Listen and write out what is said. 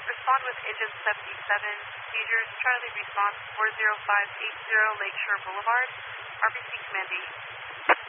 respond with engine 77, seizures, Charlie response 40580 Lakeshore Boulevard, RBC Command 8.